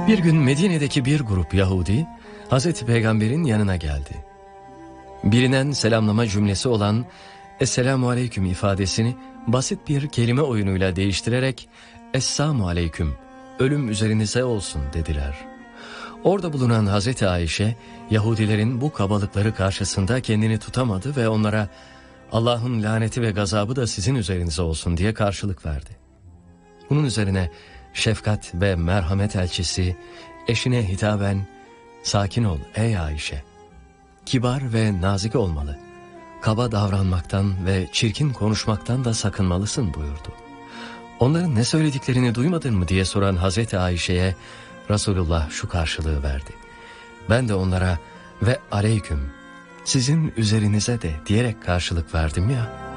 Bir gün Medine'deki bir grup Yahudi Hazreti Peygamber'in yanına geldi. Bilinen selamlama cümlesi olan Esselamu Aleyküm ifadesini basit bir kelime oyunuyla değiştirerek Esselamu Aleyküm, ölüm üzerinize olsun dediler. Orada bulunan Hazreti Ayşe, Yahudilerin bu kabalıkları karşısında kendini tutamadı ve onlara Allah'ın laneti ve gazabı da sizin üzerinize olsun diye karşılık verdi. Bunun üzerine şefkat ve merhamet elçisi eşine hitaben sakin ol ey Ayşe, kibar ve nazik olmalı, kaba davranmaktan ve çirkin konuşmaktan da sakınmalısın buyurdu. Onların ne söylediklerini duymadın mı diye soran Hazreti Ayşe'ye Resulullah şu karşılığı verdi. Ben de onlara ve aleyküm, sizin üzerinize de diyerek karşılık verdim ya.